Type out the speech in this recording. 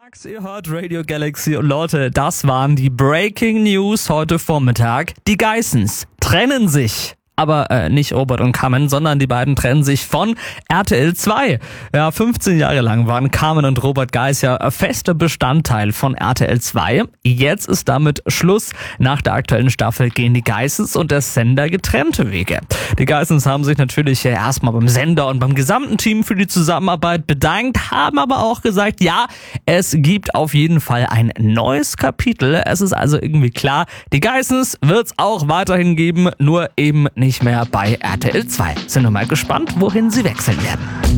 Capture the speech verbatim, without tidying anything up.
Max, ihr hört Radio Galaxy und Leute, das waren die Breaking News heute Vormittag. Die Geissens trennen sich. Aber äh, nicht Robert und Carmen, sondern die beiden trennen sich von R T L zwei. Ja, fünfzehn Jahre lang waren Carmen und Robert Geiss ja fester Bestandteil von R T L zwei. Jetzt ist damit Schluss. Nach der aktuellen Staffel gehen die Geissens und der Sender getrennte Wege. Die Geissens haben sich natürlich erstmal beim Sender und beim gesamten Team für die Zusammenarbeit bedankt, haben aber auch gesagt, ja, es gibt auf jeden Fall ein neues Kapitel. Es ist also irgendwie klar, die Geissens wird es auch weiterhin geben, nur eben nicht mehr bei R T L zwei. Sind wir mal gespannt, wohin sie wechseln werden.